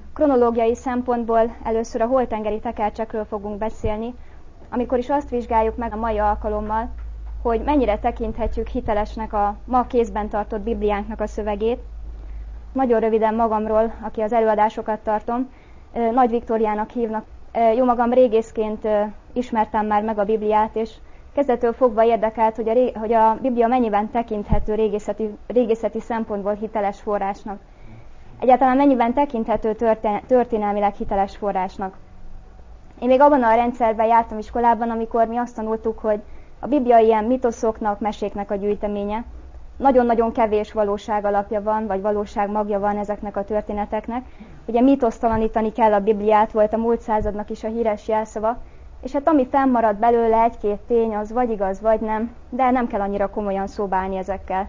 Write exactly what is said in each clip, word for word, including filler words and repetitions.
Kronológiai szempontból először a holtengeri tekercsekről fogunk beszélni, amikor is azt vizsgáljuk meg a mai alkalommal, hogy mennyire tekinthetjük hitelesnek a ma kézben tartott Bibliánknak a szövegét. Nagyon röviden magamról, aki az előadásokat tartom, Nagy Viktóriának hívnak. Jó magam régészként ismertem már meg a Bibliát, és kezdettől fogva érdekelt, hogy a, ré, hogy a Biblia mennyiben tekinthető régészeti, régészeti szempontból hiteles forrásnak. Egyáltalán mennyiben tekinthető történelmileg hiteles forrásnak. Én még abban a rendszerben jártam iskolában, amikor mi azt tanultuk, hogy a Biblia ilyen mitoszoknak, meséknek a gyűjteménye. Nagyon-nagyon kevés valóság alapja van, vagy valóság magja van ezeknek a történeteknek. Ugye mitosztalanítani kell a Bibliát, volt a múlt századnak is a híres jelszava, és hát ami fennmarad belőle, egy-két tény, az vagy igaz, vagy nem, de nem kell annyira komolyan szóba állni ezekkel.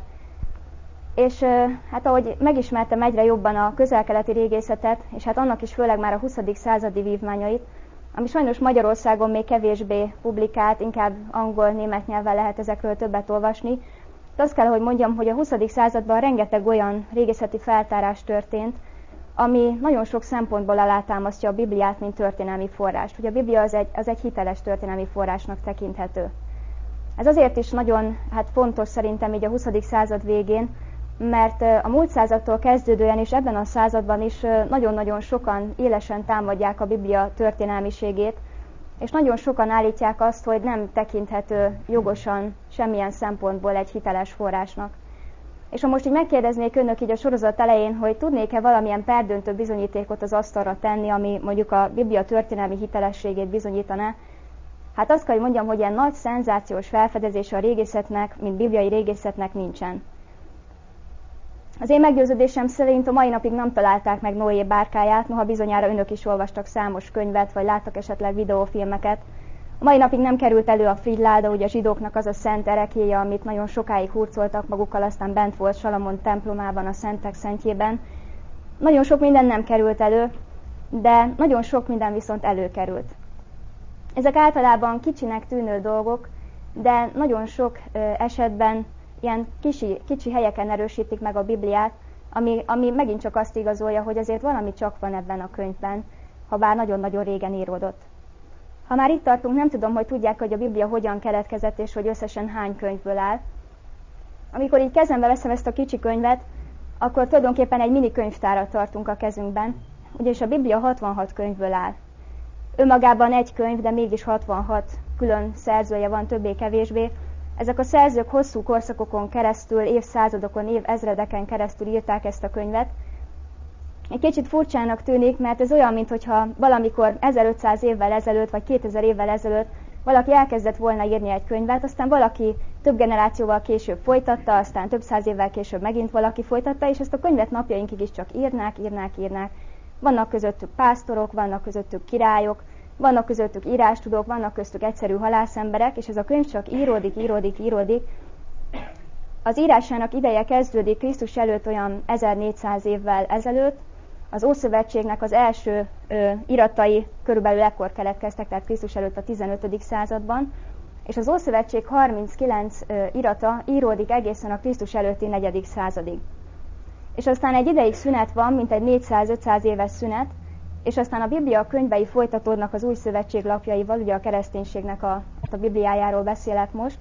És hát ahogy megismertem egyre jobban a közel-keleti régészetet, és hát annak is főleg már a huszadik századi vívmányait, ami sajnos Magyarországon még kevésbé publikált, inkább angol-német nyelven lehet ezekről többet olvasni. De azt kell, hogy mondjam, hogy a huszadik században rengeteg olyan régészeti feltárás történt, ami nagyon sok szempontból alátámasztja a Bibliát, mint történelmi forrást. Ugye a Biblia az egy, az egy hiteles történelmi forrásnak tekinthető. Ez azért is nagyon hát fontos szerintem így a huszadik század végén, mert a múlt századtól kezdődően és ebben a században is nagyon-nagyon sokan élesen támadják a Biblia történelmiségét, és nagyon sokan állítják azt, hogy nem tekinthető jogosan semmilyen szempontból egy hiteles forrásnak. És ha most így megkérdeznék önök így a sorozat elején, hogy tudnék-e valamilyen perdöntő bizonyítékot az asztalra tenni, ami mondjuk a Biblia történelmi hitelességét bizonyítaná, hát azt kell, hogy mondjam, hogy ilyen nagy szenzációs felfedezése a régészetnek, mint bibliai régészetnek nincsen. Az én meggyőződésem szerint a mai napig nem találták meg Noé bárkáját, noha bizonyára önök is olvastak számos könyvet, vagy láttak esetleg videófilmeket. A mai napig nem került elő a frigyláda, ugye a zsidóknak az a szent ereklyéje, amit nagyon sokáig hurcoltak magukkal, aztán bent volt Salamon templomában, a szentek szentjében. Nagyon sok minden nem került elő, de nagyon sok minden viszont előkerült. Ezek általában kicsinek tűnő dolgok, de nagyon sok esetben ilyen kicsi, kicsi helyeken erősítik meg a Bibliát, ami, ami megint csak azt igazolja, hogy azért valami csak van ebben a könyvben, ha bár nagyon-nagyon régen íródott. Ha már itt tartunk, nem tudom, hogy tudják, hogy a Biblia hogyan keletkezett, és hogy összesen hány könyvből áll. Amikor így kezembe veszem ezt a kicsi könyvet, akkor tulajdonképpen egy mini könyvtárat tartunk a kezünkben, ugyanis a Biblia hatvanhat könyvből áll. Önmagában egy könyv, de mégis hatvanhat külön szerzője van, többé-kevésbé. Ezek a szerzők hosszú korszakokon keresztül, évszázadokon, évezredeken keresztül írták ezt a könyvet. Egy kicsit furcsának tűnik, mert ez olyan, mintha valamikor ezerötszáz évvel ezelőtt, vagy kétezer évvel ezelőtt valaki elkezdett volna írni egy könyvet, aztán valaki több generációval később folytatta, aztán több száz évvel később megint valaki folytatta, és ezt a könyvet napjainkig is csak írnák, írnák, írnák. Vannak közöttük pásztorok, vannak közöttük királyok, vannak közöttük írástudók, vannak köztük egyszerű halászemberek, és ez a könyv csak íródik, íródik, íródik. Az írásának ideje kezdődik Krisztus előtt olyan ezernégyszáz évvel ezelőtt. Az Ószövetségnek az első ö, iratai körülbelül ekkor keletkeztek, tehát Krisztus előtt a tizenötödik században, és az Ószövetség harminckilenc ö, irata íródik egészen a Krisztus előtti negyedik századig. És aztán egy ideig szünet van, mint egy négyszáz-ötszáz éves szünet, és aztán a Biblia könyvei folytatódnak az Új Szövetség lapjaival, ugye a kereszténységnek a, a Bibliájáról beszélek most,